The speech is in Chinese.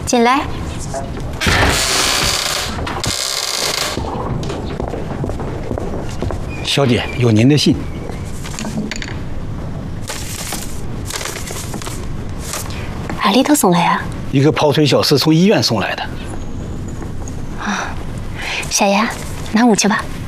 进来。 小姐，有您的信。 哪里头送来呀？ 一个跑腿小厮从医院送来的。 啊，小丫，拿屋去吧。